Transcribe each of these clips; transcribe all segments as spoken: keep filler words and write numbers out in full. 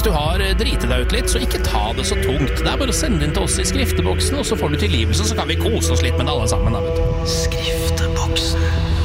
du har dritet deg ut litt, så ikke ta det så tungt. Det er bare å sende inn til oss i skrifteboksen, og så får du tilgivelse, så kan vi kose oss litt med det alle sammen. Da, vet du. Skrifteboksen.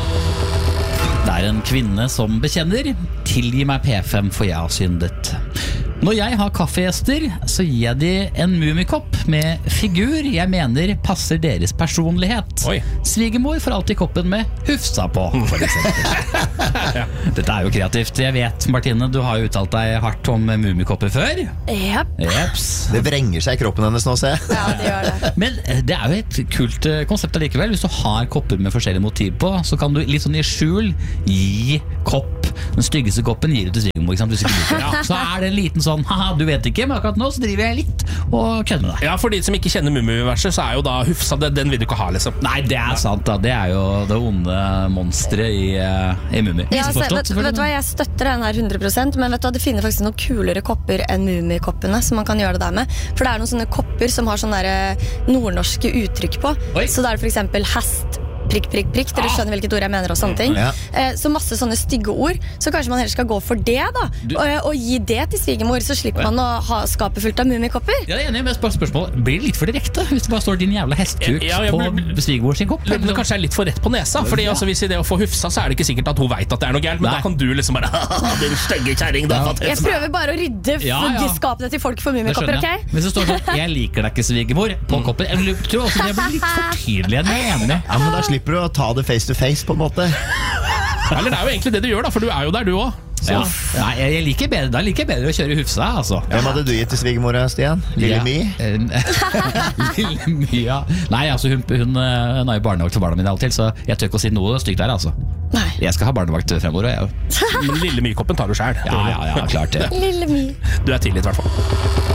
Det er en kvinne som bekjenner: tilgi meg P fem, for jeg har syndet. Når jeg har kaffegjester, så gir jeg de en mumikopp med figur jeg mener passer deres personlighet. Oi. Svigermor får alltid koppen med Hufsa på, for eksempel. Ja. Dette er jo kreativt. Jeg vet, Martine, du har jo uttalt deg hardt om mumikopper før. Yep. Jeps. Det vrenger seg i kroppen hennes nå, se. Ja, det gjør det. Men det er jo et kult konsept allikevel. Hvis du har kopper med forskjellige motiv på, så kan du litt sånn i skjul gi kopp. Den styggeste koppen gir du til svigermor, ikke sant? Hvis ikke du liker det. Så er det en liten sånn, haha, du vet ikke, men akkurat nå så driver jeg litt og kødder med deg. Ja, for de som ikke kjenner Mummi-universet, så er jo da Hufsa, det, den vil du ikke ha, liksom. Nei, det er sant da. Det er jo det onde monsteret i, uh, i Mummi. Ja, altså, vet, vet du hva, jeg støtter den her hundre prosent, men vet du hva, det finner faktisk noen kulere kopper enn Mummi-koppene, som man kan gjøre det der med. For det er noen sånne kopper som har sånne der nordnorske uttrykk på. Oi. Så det er for eksempel hest, prikk, prikk, prikk, dere skjønner hvilket ord jeg mener og sånne ting. Ja. eh, Så masse sånne stygge ord. Så kanskje man heller skal gå for det da Du... og, og gi det til svigermor, så slipper man å ha skapet fullt av Mummikopper. Ja, jeg er enig med spør spørsmål. Blir det litt for direkte hvis det bare står din jævla hestkuk ja, ja, på svigermor sin kopp? Men det kanskje er litt for rett på nesa. Fordi ja. altså, hvis i det å få Hufsa, så er det ikke sikkert at hun vet at det er noe gærent. Men Nei. da kan du liksom bare din stygge kjerring, da. Ja. Jeg prøver bare å rydde Ja, ja. skapene til folk for Mummikopper, ok? Hvis det står sånn, jeg liker deg ikke svigermor på mm. koppen, jeg tror også det blir litt for tydelig enn jeg er enig. Ja, men da slipper du å ta det face to face på en måte. Eller det er jo egentlig det du gjør, da, for du er jo der, du også. Ja. Nei, jeg liker bedre, da liker jeg bedre å kjøre Hufsa, altså. Hvem hadde du gitt til svigermor, Stian? Lille Ja. My? Lille My, ja. Nei, altså hun, hun, hun har jo barnevakt for barna mine alltid, så jeg tør ikke å si noe stygt der, altså. Nei. Jeg skal ha barnevakt fremover, og jeg. Men Lille My-koppen tar du selv. Ja, ja, ja, klart det. Lille My. Du er tilgitt, i hvert fall.